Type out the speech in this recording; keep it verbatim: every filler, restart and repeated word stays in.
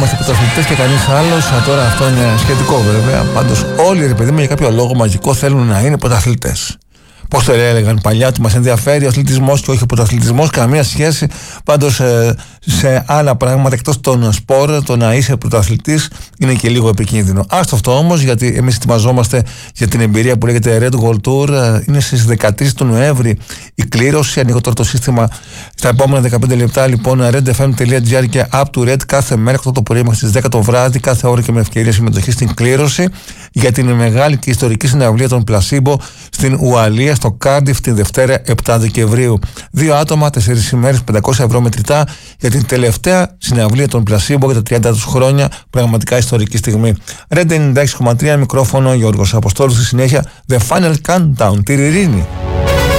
Είμαστε πρωταθλητές και κανείς άλλος. Τώρα αυτό είναι σχετικό βέβαια. Πάντως όλοι ρε παιδί μου για κάποιο λόγο μαγικό θέλουν να είναι πρωταθλητές. Πώς το έλεγαν παλιά, ότι μας ενδιαφέρει ο αθλητισμός και όχι ο πρωταθλητισμός, καμία σχέση. Πάντως ε, σε άλλα πράγματα εκτός των σπορ, το να είσαι πρωταθλητής είναι και λίγο επικίνδυνο. Άστο αυτό όμως, γιατί εμείς ετοιμαζόμαστε για την εμπειρία που λέγεται Red World Tour. Είναι στις δεκατρείς του Νοέμβρη η κλήρωση. Ανοίγω τώρα το σύστημα στα επόμενα δεκαπέντε λεπτά. Λοιπόν, redfm.gr και App to Red κάθε μέρα, οκτώ το πρωί μέχρι τις δέκα το βράδυ, κάθε ώρα και με ευκαιρία συμμετοχή στην κλήρωση για την μεγάλη και ιστορική συναυλία των Placebo στην Ουαλία, στο Κάρντιφ, την Δευτέρα επτά Δεκεμβρίου. Δύο άτομα, τέσσερις ημέρες, πεντακόσια ευρώ μετρητά για την τελευταία συναυλία των Placebo για τα τριάντα τους χρόνια. Πραγματικά ιστορική στιγμή. Red ενενήντα έξι κόμμα τρία, μικρόφωνο Γιώργος Αποστόλου. Στη συνέχεια, The Final Countdown, τη Ειρήνη.